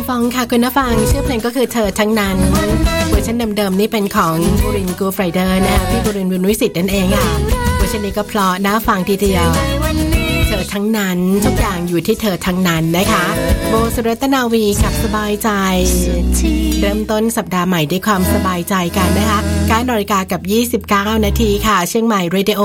ฟองค่ะคุณผู้ฟังชื่อเพลงก็คือเธอทั้งนั้นเวอร์ชันเดิมๆนี่เป็นของบุรินทร์กูฟไรเดอร์นะคะพี่บุรินทร์ บุญวิสิทธิ์นั่นเองค่ะเวอร์ชันนี้ก็เพราะน่าฟังทีเดียวเธอทั้งนั้นทุกอย่างอยู่ที่เธอทั้งนั้นนะคะโบสุรัตนาวีกับสบายใจเริ่มต้นสัปดาห์ใหม่ด้วยความสบายใจกันนะคะ9 นาฬิกากับ29 นาทีค่ะเชียงใหม่เรดิโอ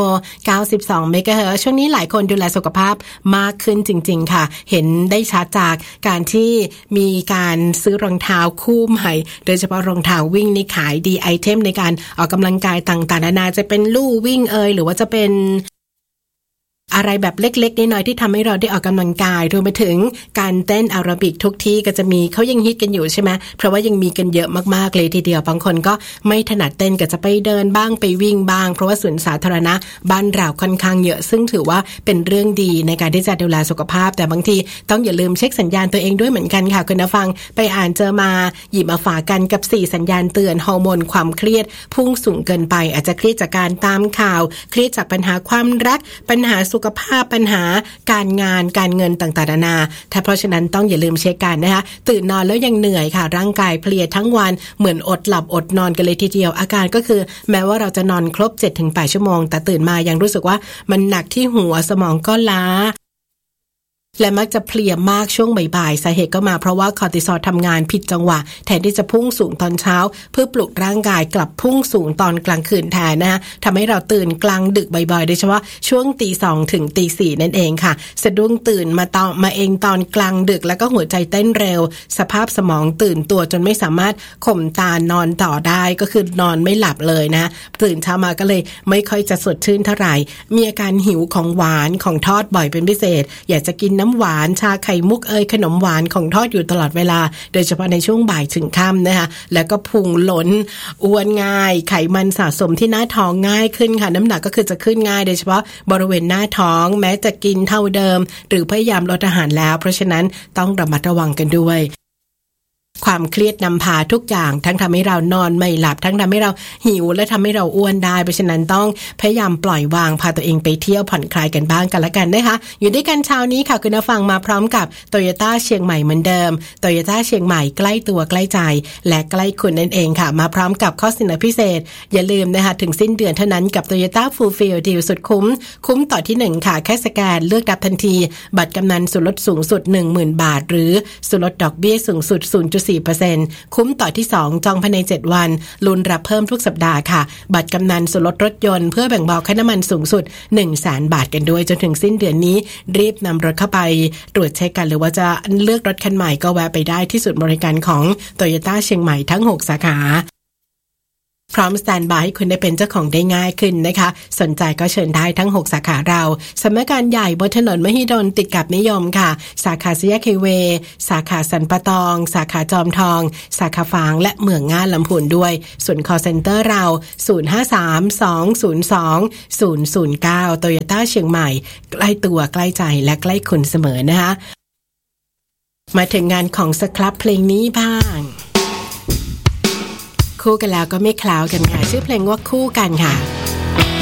92 เมกะเฮิรตซ์ช่วงนี้หลายคนดูแลสุขภาพมากขึ้นจริงๆค่ะเห็นได้ชัดจากการที่มีการซื้อรองเท้าคู่ใหม่โดยเฉพาะรองเท้าวิ่งนี่ขายดีไอเทมในการออกกำลังกายต่างๆนานาจะเป็นลู่วิ่งหรือว่าจะเป็นอะไรแบบเล็กๆน้อยๆที่ทำให้เราได้ออกกำลังกายรวมไปถึงการเต้นแอโรบิกทุกที่ก็จะมีเขายังฮิตกันอยู่ใช่ไหมเพราะว่ายังมีกันเยอะมากๆเลยทีเดียวบางคนก็ไม่ถนัดเต้นก็จะไปเดินบ้างไปวิ่งบ้างเพราะว่าสวนสาธารณะบ้านเราค่อนข้างเยอะซึ่งถือว่าเป็นเรื่องดีในการที่จะดูแลสุขภาพแต่บางทีต้องอย่าลืมเช็คสัญญาณตัวเองด้วยเหมือนกันค่ะคุณผู้ฟังไปอ่านเจอมาหยิบมาฝากกันกับ4สัญญาณเตือนฮอร์โมนความเครียดพุ่งสูงเกินไปอาจจะเครียดจากการตามข่าวเครียดจากปัญหาความรักปัญหาสุขภาพปัญหาการงานการเงินต่างๆนานาถ้าเพราะฉะนั้นต้องอย่าลืมเช็คกันนะคะตื่นนอนแล้วยังเหนื่อยค่ะร่างกายเพลียทั้งวันเหมือนอดหลับอดนอนกันเลยทีเดียวอาการก็คือแม้ว่าเราจะนอนครบ 7-8 ชั่วโมงแต่ตื่นมายังรู้สึกว่ามันหนักที่หัวสมองก็ล้าและมักจะเพลียมากช่วงบ่ายๆสาเหตุก็มาเพราะว่าคอร์ติซอลทำงานผิดจังหวะแทนที่จะพุ่งสูงตอนเช้าเพื่อปลุกร่างกายกลับพุ่งสูงตอนกลางคืนแทนนะคะทำให้เราตื่นกลางดึกบ่อยๆโดยเฉพาะช่วง 2:00 ถึง 4:00 นั่นเองค่ะสะดุ้งตื่นมาเองตอนกลางดึกแล้วก็หัวใจเต้นเร็วสภาพสมองตื่นตัวจนไม่สามารถข่มตานอนต่อได้ก็คือนอนไม่หลับเลยนะตื่นเช้ามาก็เลยไม่ค่อยจะสดชื่นเท่าไหร่มีอาการหิวของหวานของทอดบ่อยเป็นพิเศษอยากจะกินน้ำหวานชาไข่มุกขนมหวานของทอดอยู่ตลอดเวลาโดยเฉพาะในช่วงบ่ายถึงค่ำนะคะแล้วก็พุงล้นอ้วนง่ายไขมันสะสมที่หน้าท้องง่ายขึ้นค่ะน้ำหนักก็คือจะขึ้นง่ายโดยเฉพาะบริเวณหน้าท้องแม้จะกินเท่าเดิมหรือพยายามลดอาหารแล้วเพราะฉะนั้นต้องระมัดระวังกันด้วยความเครียดนำพาทุกอย่างทั้งทำให้เรานอนไม่หลับทั้งทำให้เราหิวและทำให้เราอ้วนได้เพราะฉะนั้นต้องพยายามปล่อยวางพาตัวเองไปเที่ยวผ่อนคลายกันบ้างกันละกันนะคะอยู่ด้วยกันเช้านี้ค่ะคุณผู้ฟังมาพร้อมกับ Toyota เชียงใหม่เหมือนเดิม Toyota เชียงใหม่ใกล้ตัวใกล้ใจและใกล้คุณนั่นเองค่ะมาพร้อมกับข้อเสนอพิเศษอย่าลืมนะคะถึงสิ้นเดือนเท่านั้นกับ Toyota Fulfill Deal สุดคุ้มต่อที่1ค่ะแค่สแกนเลือกรับทันทีบัตรกำนันส่วนลดสูงสุด 10,000 บาทหรือส่วนลดดอกเบี้ยสูงสุด 0.4%คุ้มต่อที่2จองภายใน7วันลุ้นรับเพิ่มทุกสัปดาห์ค่ะบัตรกำนันส่วนลดรถยนต์เพื่อแบ่งเบาค่าน้ำมันสูงสุด 100,000 บาทกันด้วยจนถึงสิ้นเดือนนี้รีบนำรถเข้าไปตรวจเช็คกันหรือว่าจะเลือกรถคันใหม่ก็แวะไปได้ที่ศูนย์บริการของ Toyota เชียงใหม่ทั้ง6สาขาพร้อมสแตนด์บายให้คุณได้เป็นเจ้าของได้ง่ายขึ้นนะคะสนใจก็เชิญได้ทั้ง6สาขาเราสำนักงานใหญ่บนถนนมหิดลติดกับนิยมค่ะสาขาสี่แยกไฮเวย์สาขาสันปะตองสาขาจอมทองสาขาฝางและเมืองง่านลำพูนด้วยส่วน call center เรา053-202-009 Toyota เชียงใหม่ใกล้ตัวใกล้ใจและใกล้คุณเสมอนะคะมาถึงงานของสครับเพลงนี้บ้างคู่กันแล้วก็ไม่คล้าวกันค่ะชื่อเพลงว่าคู่กันค่ะ